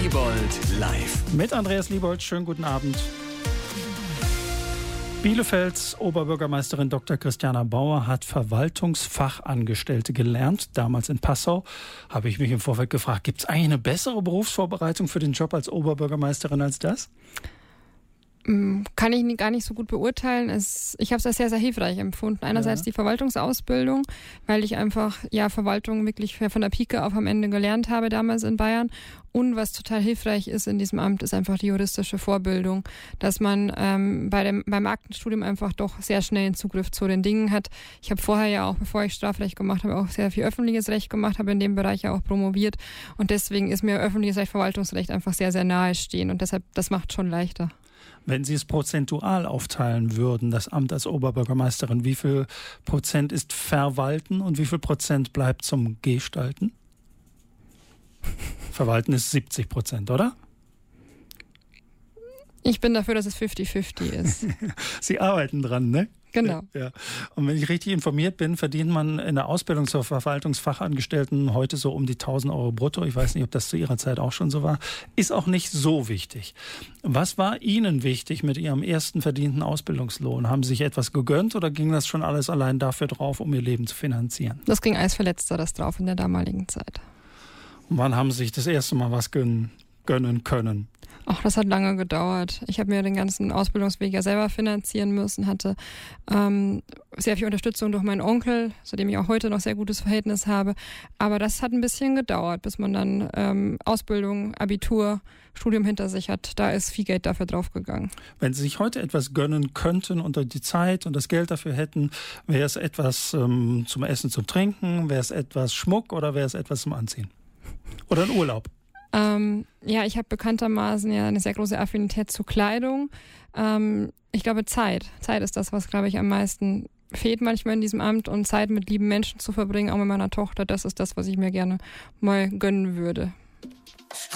Liebold live. Mit Andreas Liebold, schönen guten Abend. Bielefelds Oberbürgermeisterin Dr. Christiana Bauer hat Verwaltungsfachangestellte gelernt. Damals in Passau habe ich mich im Vorfeld gefragt, gibt es eigentlich eine bessere Berufsvorbereitung für den Job als Oberbürgermeisterin als das? Kann ich gar nicht so gut beurteilen. Ich habe es als sehr, sehr hilfreich empfunden. Einerseits die Verwaltungsausbildung, weil ich einfach Verwaltung wirklich von der Pike auf am Ende gelernt habe damals in Bayern. Und was total hilfreich ist in diesem Amt, ist einfach die juristische Vorbildung, dass man beim Aktenstudium einfach doch sehr schnell einen Zugriff zu den Dingen hat. Ich habe vorher ja auch, bevor ich Strafrecht gemacht habe, auch sehr viel öffentliches Recht gemacht, habe in dem Bereich ja auch promoviert. Und deswegen ist mir öffentliches Recht, Verwaltungsrecht einfach sehr, sehr nahe stehen. Und deshalb, das macht schon leichter. Wenn Sie es prozentual aufteilen würden, das Amt als Oberbürgermeisterin, wie viel Prozent ist Verwalten und wie viel Prozent bleibt zum Gestalten? Verwalten ist 70%, oder? Ich bin dafür, dass es 50-50 ist. Sie arbeiten dran, ne? Genau. Ja. Und wenn ich richtig informiert bin, verdient man in der Ausbildung zur Verwaltungsfachangestellten heute so um die 1.000 Euro brutto. Ich weiß nicht, ob das zu Ihrer Zeit auch schon so war. Ist auch nicht so wichtig. Was war Ihnen wichtig mit Ihrem ersten verdienten Ausbildungslohn? Haben Sie sich etwas gegönnt oder ging das schon alles allein dafür drauf, um Ihr Leben zu finanzieren? Das ging als Verletzteres drauf in der damaligen Zeit. Und wann haben Sie sich das erste Mal was gönnen können? Ach, das hat lange gedauert. Ich habe mir den ganzen Ausbildungsweg ja selber finanzieren müssen, hatte sehr viel Unterstützung durch meinen Onkel, zu dem ich auch heute noch sehr gutes Verhältnis habe. Aber das hat ein bisschen gedauert, bis man dann Ausbildung, Abitur, Studium hinter sich hat. Da ist viel Geld dafür draufgegangen. Wenn Sie sich heute etwas gönnen könnten und die Zeit und das Geld dafür hätten, wäre es etwas zum Essen, zum Trinken, wäre es etwas Schmuck oder wäre es etwas zum Anziehen? Oder ein Urlaub? Ich habe bekanntermaßen eine sehr große Affinität zu Kleidung. Ich glaube Zeit. Zeit ist das, was, glaube ich, am meisten fehlt manchmal in diesem Amt. Und Zeit mit lieben Menschen zu verbringen, auch mit meiner Tochter, das ist das, was ich mir gerne mal gönnen würde.